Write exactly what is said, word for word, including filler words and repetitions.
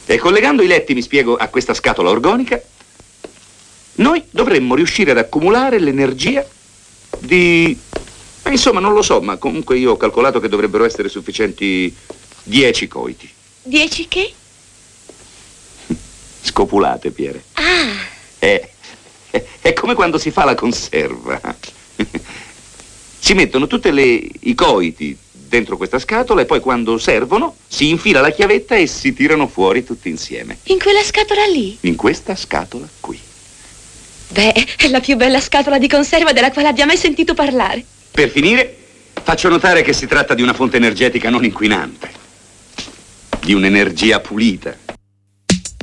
E collegando i letti, mi spiego, a questa scatola organica, noi dovremmo riuscire ad accumulare l'energia di... Eh, insomma, non lo so, ma comunque io ho calcolato che dovrebbero essere sufficienti dieci coiti. Dieci che? Scopulate, Piere. Ah. È, è, è come quando si fa la conserva. Si mettono tutti i coiti dentro questa scatola e poi quando servono si infila la chiavetta e si tirano fuori tutti insieme. In quella scatola lì? In questa scatola qui. Beh, è la più bella scatola di conserva della quale abbia mai sentito parlare. Per finire, faccio notare che si tratta di una fonte energetica non inquinante, di un'energia pulita.